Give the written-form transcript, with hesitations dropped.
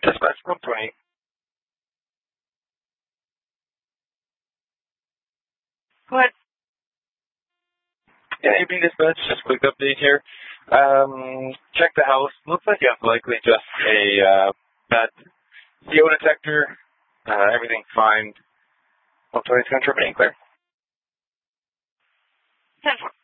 Dispatch 120. Go ahead. Yeah, AB Dispatch, just a quick update here. Check the house. Looks like you have likely just a bad CO detector. Everything's fine. 120 is going to remain clear. 10-4.